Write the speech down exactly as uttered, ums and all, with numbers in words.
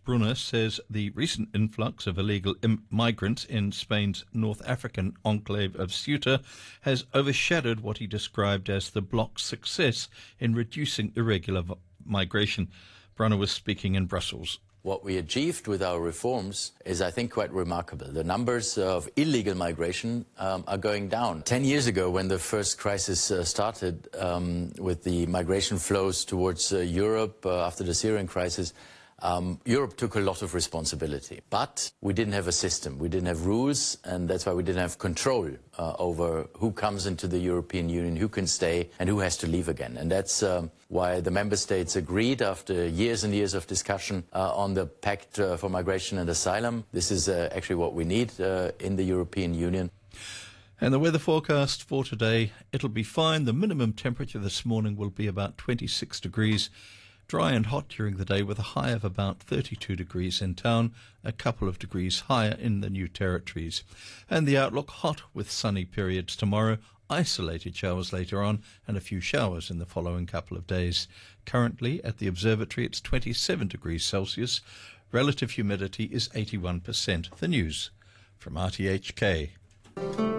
Brunner says the recent influx of illegal im- migrants in Spain's North African enclave of Ceuta has overshadowed what he described as the bloc's success in reducing irregular v- migration. Brunner was speaking in Brussels. What we achieved with our reforms is, I think, quite remarkable. The numbers of illegal migration um, are going down. Ten years ago, when the first crisis uh, started um, with the migration flows towards uh, Europe uh, after the Syrian crisis, Um, Europe took a lot of responsibility, but we didn't have a system, we didn't have rules, and that's why we didn't have control uh, over who comes into the European Union, who can stay, and who has to leave again. And that's um, why the member states agreed, after years and years of discussion, uh, on the Pact uh, for Migration and Asylum. This is uh, actually what we need uh, in the European Union. And the weather forecast for today, it'll be fine. The minimum temperature this morning will be about twenty-six degrees. Dry and hot during the day with a high of about thirty-two degrees in town, a couple of degrees higher in the New Territories. And the outlook, hot with sunny periods tomorrow, isolated showers later on, and a few showers in the following couple of days. Currently at the observatory it's twenty-seven degrees Celsius. Relative humidity is eighty-one percent. The news from R T H K.